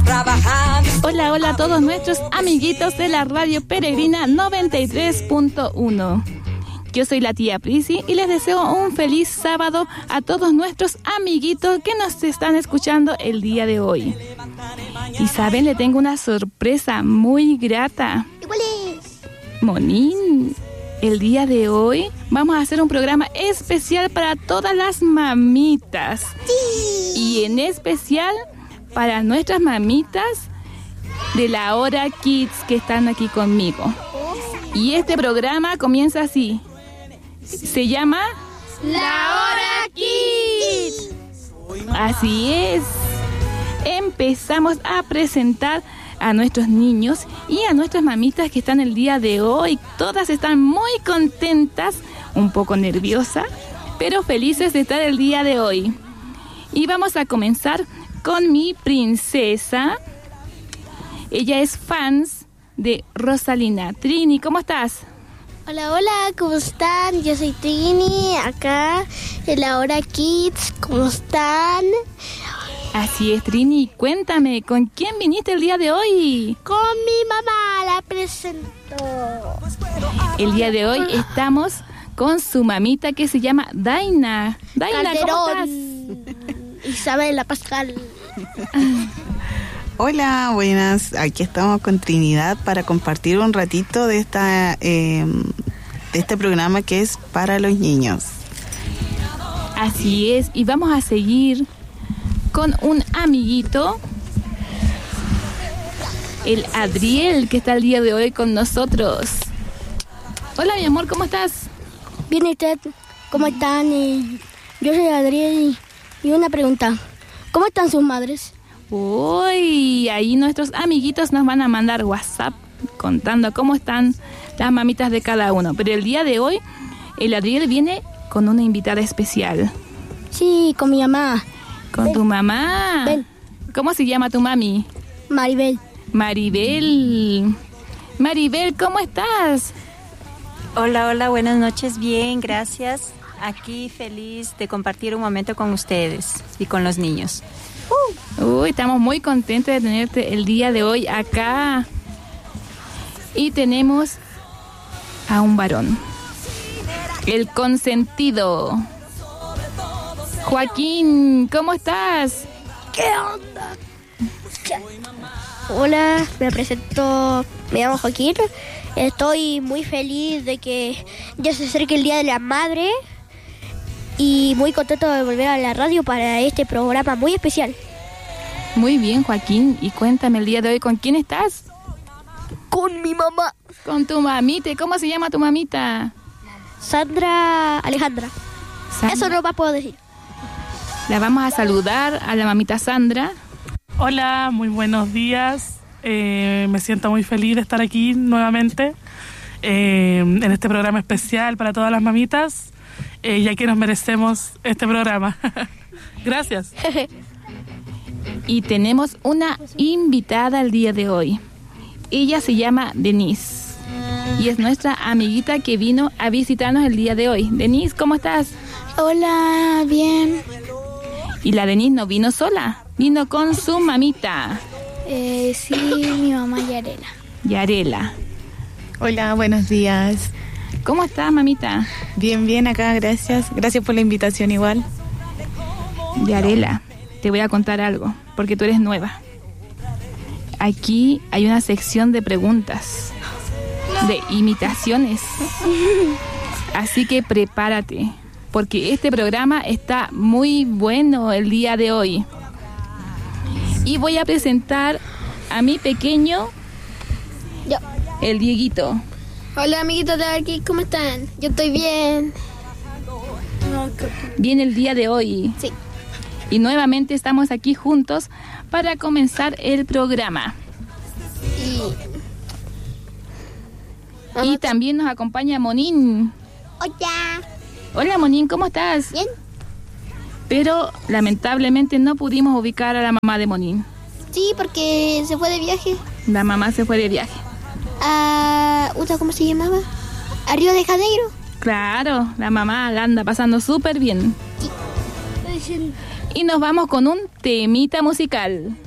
Hola, hola a todos nuestros amiguitos de la Radio Peregrina 93.1. Yo soy la tía Prisi y les deseo un feliz sábado a todos nuestros amiguitos que nos están escuchando el día de hoy. Y saben, le tengo una sorpresa muy grata. ¿Cuál es? Monín, el día de hoy vamos a hacer un programa especial para todas las mamitas. Sí. Y en especial para nuestras mamitas de la Hora Kids que están aquí conmigo. Y este programa comienza así. Se llama La Hora Kids. Así es. Empezamos a presentar a nuestros niños y a nuestras mamitas que están el día de hoy. Todas están muy contentas, un poco nerviosas, pero felices de estar el día de hoy. Y vamos a comenzar con mi princesa. Ella es fans de Rosalina. Trini, ¿cómo estás? Hola, hola, ¿cómo están? Yo soy Trini, acá en la Hora Kids. ¿Cómo están? Así es, Trini. Cuéntame, ¿con quién viniste el día de hoy? Con mi mamá, la presento. El día de hoy estamos con su mamita que se llama Daina. Daina, ¿cómo estás? Isabela Pascal. Hola, buenas. Aquí estamos con Trinidad para compartir un ratito de este programa que es para los niños. Así es, y vamos a seguir con un amiguito, el Adriel, que está el día de hoy con nosotros. Hola, mi amor, ¿cómo estás? Bien, ¿y usted? ¿Cómo están? Yo soy Adriel y una pregunta. ¿Cómo están sus madres? Uy, ahí nuestros amiguitos nos van a mandar WhatsApp contando cómo están las mamitas de cada uno. Pero el día de hoy, el Adriel viene con una invitada especial. Sí, con mi mamá. ¿Con tu mamá? Ven. ¿Cómo se llama tu mami? Maribel. Maribel. Maribel, ¿cómo estás? Hola, hola, buenas noches, bien, gracias. Aquí feliz de compartir un momento con ustedes y con los niños. Uy, estamos muy contentos de tenerte el día de hoy acá. Y tenemos a un varón, el consentido. Joaquín, ¿cómo estás? ¿Qué onda? Hola, me presento, me llamo Joaquín. Estoy muy feliz de que ya se acerque el Día de la Madre y muy contento de volver a la radio para este programa muy especial. Muy bien, Joaquín. Y cuéntame el día de hoy, ¿con quién estás? Con mi mamá. Con tu mamita. ¿Cómo se llama tu mamita? Sandra Alejandra. Sandra. Eso no va a poder decir. La vamos a saludar a la mamita Sandra. Hola, muy buenos días. Me siento muy feliz de estar aquí nuevamente en este programa especial para todas las mamitas, ya que nos merecemos este programa. Gracias. Y tenemos una invitada el día de hoy. Ella se llama Denise y es nuestra amiguita que vino a visitarnos el día de hoy. Denise, ¿cómo estás? Hola, bien. Y la Denise no vino sola, vino con su mamita. Sí, mi mamá Yarela. Yarela. Hola, buenos días. ¿Cómo estás, mamita? Bien, bien acá, gracias. Gracias por la invitación igual. Yarela, te voy a contar algo, porque tú eres nueva. Aquí hay una sección de preguntas, de imitaciones. Así que prepárate, porque este programa está muy bueno el día de hoy. Y voy a presentar a mi pequeño, Yo. el Dieguito. Hola, amiguitos de aquí, ¿cómo están? Yo estoy bien. Viene el día de hoy. Sí. Y nuevamente estamos aquí juntos para comenzar el programa. Y también nos acompaña Monín. Hola. Hola, Monín, ¿cómo estás? Bien. Pero lamentablemente no pudimos ubicar a la mamá de Monín. Sí, porque se fue de viaje. La mamá se fue de viaje. ¿Cómo se llamaba? A Río de Janeiro. Claro, la mamá la anda pasando súper bien. Sí. Y nos vamos con un temita musical.